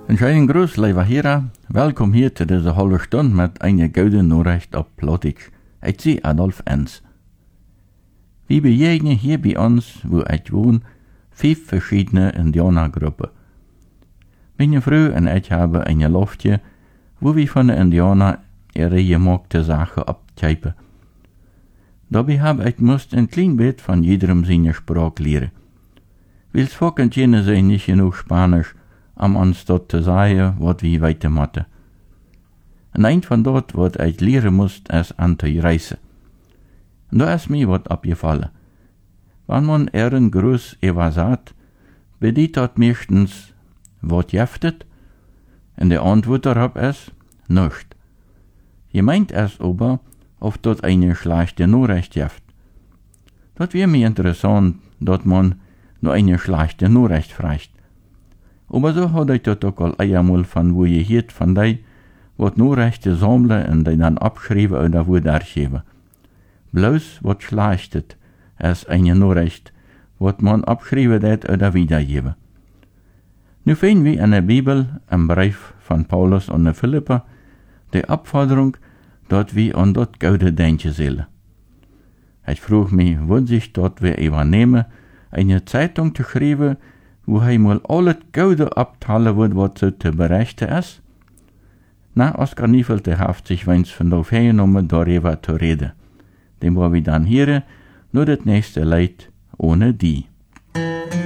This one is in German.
Een schönen Gruß, lieve heren. Welkom hier zu dieser halben Stunde mit einer guten Nachricht auf Plattdeutsch. Ich zie Adolf Enz. Wir begegnen hier bei uns, wo ich wohne, 5 verschiedene Indianergruppen. Meine Frau und ich haben eine Loftje, wo wir von den Indianern ihre gemachte Sachen abtypen. Dabei habe ich musst ein klein bisschen von jedem seine Sprache lernen. Weil es Volk und jene sind nicht genug Spanisch, um uns dort zu sagen, was wir weitermachen. Und ein von dort, was ich lernen musste, ist Anti-Reisen. Und da ist mir was abgefallen. Wenn man einen Gruß sagt, bedeutet das meistens, was jeftet? Und die Antwort darauf ist, nicht. Gemeint ist aber, ob dort eine schlechte Nachricht jeft. Das wäre mir interessant, dass man nur eine schlechte Nachricht fragt. Aber so hat ich das auch all einmal von wo je hiert von die, wat Nachrichten sammeln und die dann abschreiben oder wo dargeben. Bloß wat schlechtet, ist eine Nachricht, wat man abschreiben det oder wiedergeben. Nu finden wir in der Bibel, im Brief von Paulus an die Philipper, die Abforderung, dass wir an dort Gute denken sollen. Ich frage mich, wo sich dort wer übernehmen, eine Zeitung zu schreiben, wo hij mal alles Gute abteilen wird, was so zu berichten ist? Na, Oskar Niefelte hat sich wens von darauf hergenommen, darüber zu reden. Dem wir dann hier, nur das nächste Lied ohne die.